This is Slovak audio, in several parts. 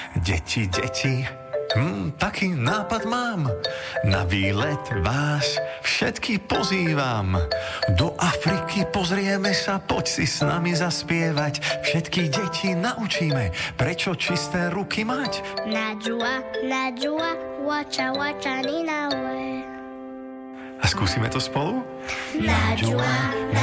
Deti, taký nápad mám. Na výlet vás všetky pozývam. Do Afriky pozrieme sa, poď si s nami zaspievať. Všetky deti naučíme, prečo čisté ruky mať. Najua, wacha, ninawe. A skúsime to spolu? Najua,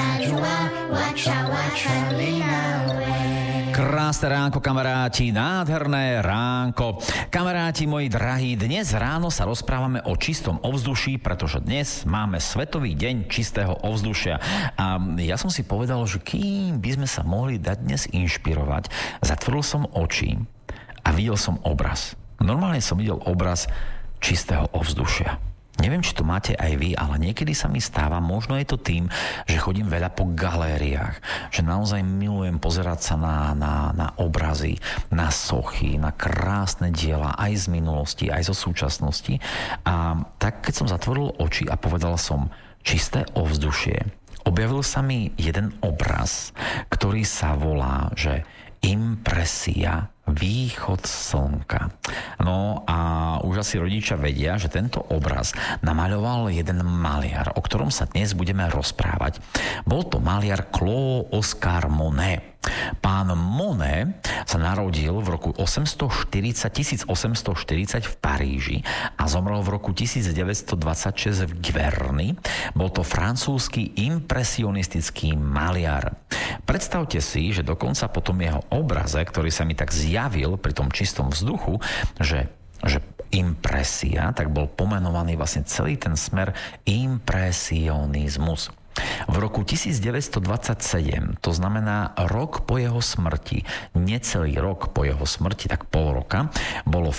wacha, ninawe. Krásne ránko, kamaráti, nádherné ránko. Kamaráti moji drahí, dnes ráno sa rozprávame o čistom ovzduší, pretože dnes máme Svetový deň čistého ovzdušia. A ja som si povedal, že kým by sme sa mohli dať dnes inšpirovať, zatvoril som oči a videl som obraz. Normálne som videl obraz čistého ovzdušia. Neviem, či to máte aj vy, ale niekedy sa mi stáva, možno je to tým, že chodím veľa po galériách, že naozaj milujem pozerať sa na obrazy, na sochy, na krásne diela aj z minulosti, aj zo súčasnosti. A tak, keď som zatvoril oči a povedal som čisté ovzdušie, objavil sa mi jeden obraz, ktorý sa volá, že impresia východ slnka. No a už asi rodičia vedia, že tento obraz namaľoval jeden maliar, o ktorom sa dnes budeme rozprávať. Bol to maliar Claude Oscar Monet. Pán Monet sa narodil v roku 1840 v Paríži a zomrel v roku 1926 v Giverny. Bol to francúzsky impresionistický maliar. Predstavte si, že dokonca po tom jeho obraze, ktorý sa mi tak zjavil pri tom čistom vzduchu, že impresia, tak bol pomenovaný vlastne celý ten smer impresionizmus. V roku 1927, to znamená rok po jeho smrti, necelý rok po jeho smrti, tak pol roka, bolo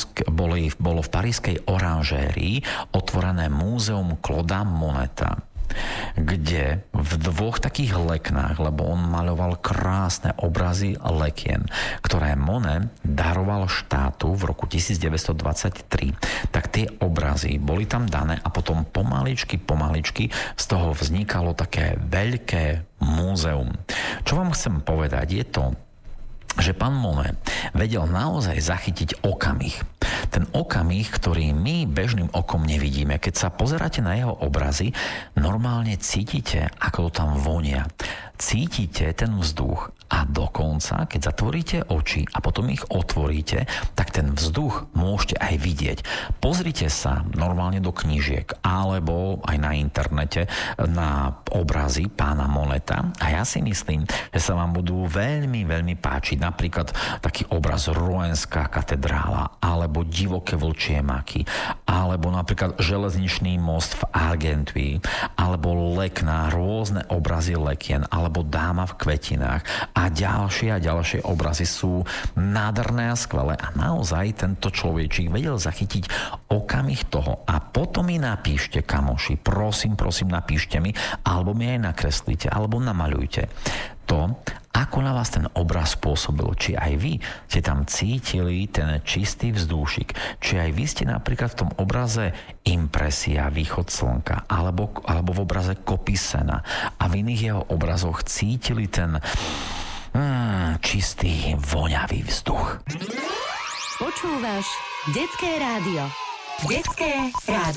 v parískej oranžérii otvorené múzeum Clauda Moneta, kde v dvoch takých leknách, lebo on maľoval krásne obrazy lekien, ktoré Monet daroval štátu v roku 1923, tak tie obrazy boli tam dané a potom pomaličky z toho vznikalo také veľké múzeum. Čo vám chcem povedať je to, že pán Monet vedel naozaj zachytiť okamih. Ten okamih, ktorý my bežným okom nevidíme. Keď sa pozeráte na jeho obrazy, normálne cítite, ako to tam vonia. Cítite ten vzduch a dokonca, keď zatvoríte oči a potom ich otvoríte, tak ten vzduch môžete aj vidieť. Pozrite sa normálne do knížiek alebo aj na internete na obrazy pána Moneta a ja si myslím, že sa vám budú veľmi, veľmi páčiť. Napríklad taký obraz Rouenská katedrála alebo divoké vlčie maky alebo napríklad železničný most v Argentui alebo lekná, rôzne obrazy lekien alebo dáma v kvetinách a ďalšie obrazy sú nádherné a skvelé a naozaj tento človečík vedel zachytiť okamih toho a potom mi napíšte, kamoši, prosím, napíšte mi, alebo mi aj nakreslite, alebo namaľujte to, ako na vás ten obraz pôsobil. Či aj vy ste tam cítili ten čistý vzdušik, či aj vy ste napríklad v tom obraze impresia východ slnka, alebo v obraze kopy sena a v iných jeho obrazoch cítili ten čistý, voňavý vzduch. Počúvaš Detské rádio. Detské rádio.